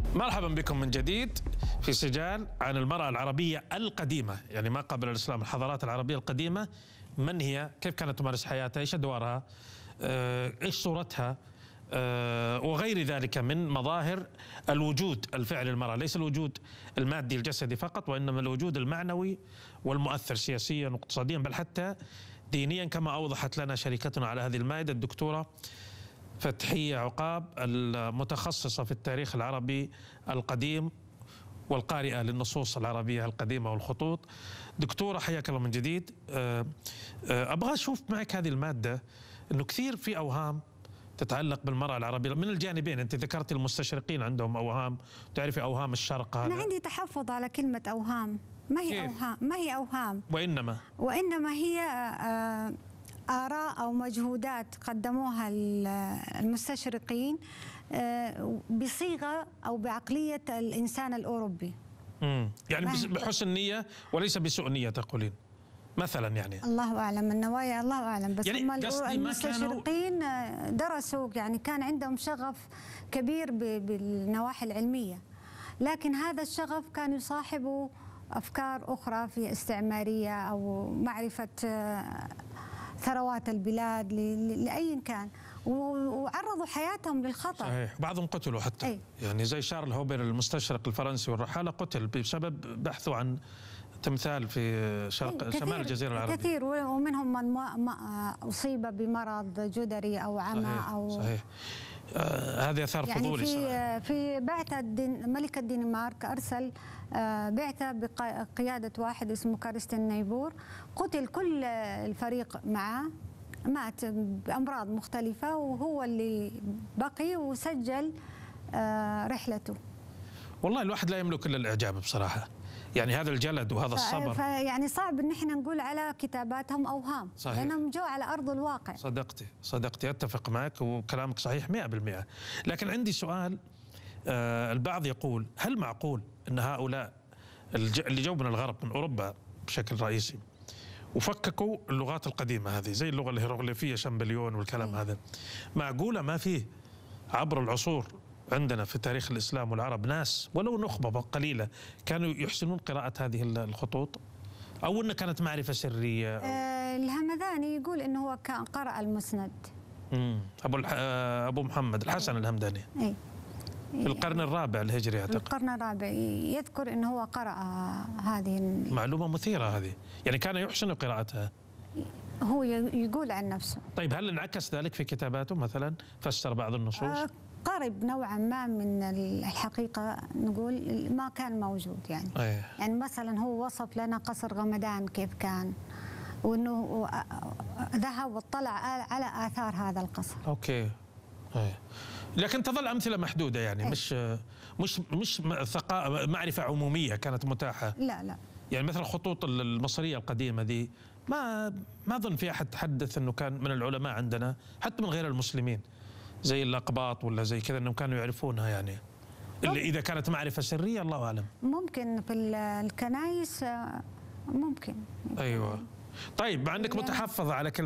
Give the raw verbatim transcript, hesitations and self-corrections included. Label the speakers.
Speaker 1: مرحبا بكم من جديد في سجال عن المرأة العربية القديمة، يعني ما قبل الإسلام، الحضارات العربية القديمة. من هي؟ كيف كانت تمارس حياتها؟ ايش أدوارها؟ آه، ايش صورتها؟ آه، وغير ذلك من مظاهر الوجود الفعلي للمرأة، ليس الوجود المادي الجسدي فقط، وإنما الوجود المعنوي والمؤثر سياسيا واقتصاديا، بل حتى دينيا، كما أوضحت لنا شريكتنا على هذه المائدة الدكتورة فتحية عقاب، المتخصصة في التاريخ العربي القديم والقارئة للنصوص العربية القديمة والخطوط. دكتورة حياك الله من جديد. أبغى أشوف معك هذه المادة، أنه كثير في أوهام تتعلق بالمرأة العربية من الجانبين. أنت ذكرت المستشرقين عندهم أوهام، تعرفي أوهام الشرق هذا.
Speaker 2: أنا عندي تحفظ على كلمة أوهام. ما هي كيف؟ أوهام ما هي أوهام
Speaker 1: وإنما
Speaker 2: وإنما هي آه آراء أو مجهودات قدموها المستشرقين بصيغة أو بعقلية الإنسان الأوروبي.
Speaker 1: امم يعني بحسن نية وليس بسوء نية تقولين مثلا؟ يعني
Speaker 2: الله أعلم، النوايا الله أعلم، بس
Speaker 1: يعني
Speaker 2: هم المستشرقين
Speaker 1: كانوا...
Speaker 2: درسوا، يعني كان عندهم شغف كبير بالنواحي العلمية، لكن هذا الشغف كان يصاحبه أفكار أخرى في استعمارية أو معرفة ثروات البلاد لأي كان، وعرضوا حياتهم للخطر.
Speaker 1: صحيح، بعضهم قتلوا حتى. أي. يعني زي شارل هوبر المستشرق الفرنسي والرحالة قتل بسبب بحثه عن تمثال في شرق أي. شمال الجزيرة العربية.
Speaker 2: كثير، ومنهم من أصيب بمرض جدري أو عمى.
Speaker 1: صحيح.
Speaker 2: أو
Speaker 1: صحيح. آه هذه أثار
Speaker 2: يعني
Speaker 1: فضولي
Speaker 2: في
Speaker 1: صراحة.
Speaker 2: في بعثة ملك الدنمارك أرسل آه بعثة بقيادة واحد اسمه كارستن نيبور، قتل كل الفريق معه، مات بأمراض مختلفة، وهو اللي بقي وسجل آه رحلته.
Speaker 1: والله الواحد لا يملك إلا الإعجاب بصراحة، يعني هذا الجلد وهذا الصبر.
Speaker 2: فيعني صعب ان احنا نقول على كتاباتهم اوهام،
Speaker 1: صحيح.
Speaker 2: لانهم جو على ارض الواقع.
Speaker 1: صدقتي صدقتي اتفق معك وكلامك صحيح مئة بالمئة. لكن عندي سؤال. آه البعض يقول هل معقول ان هؤلاء اللي جو من الغرب من اوروبا بشكل رئيسي وفككوا اللغات القديمه هذه زي اللغه الهيروغليفيه شامبليون والكلام هذا، معقوله ما فيه عبر العصور عندنا في تاريخ الإسلام والعرب ناس ولو نخبة قليلة كانوا يحسنون قراءة هذه الخطوط، أو أنها كانت معرفة سرية؟
Speaker 2: آه الهمداني يقول أنه هو كان قرأ المسند.
Speaker 1: امم أبو الح... أبو محمد الحسن أي. الهمداني أي. في القرن الرابع الهجري أعتقد.
Speaker 2: القرن الرابع يذكر أنه هو قرأ هذه.
Speaker 1: معلومة مثيرة هذه، يعني كان يحسن قراءتها.
Speaker 2: هو يقول عن نفسه.
Speaker 1: طيب هل انعكس ذلك في كتاباته مثلا؟ فسر بعض النصوص؟ آه
Speaker 2: قرب نوعا ما من الحقيقة، نقول ما كان موجود يعني.
Speaker 1: أيه.
Speaker 2: يعني مثلا هو وصف لنا قصر غمدان كيف كان، وأنه ذهب واطلع على آثار هذا القصر.
Speaker 1: أوكي. أيه. لكن تظل أمثلة محدودة يعني. أيه. مش مش مش ثقافة معرفة عمومية كانت متاحة.
Speaker 2: لا لا.
Speaker 1: يعني مثل الخطوط المصرية القديمة دي ما ما أظن في أحد تحدث أنه كان من العلماء عندنا حتى من غير المسلمين زي الأقباط ولا زي كذا أنهم كانوا يعرفونها، يعني اللي إذا كانت معرفة سرية الله أعلم.
Speaker 2: ممكن في الكنائس ممكن.
Speaker 1: أيوة. طيب مع أنك متحفظة على كلمة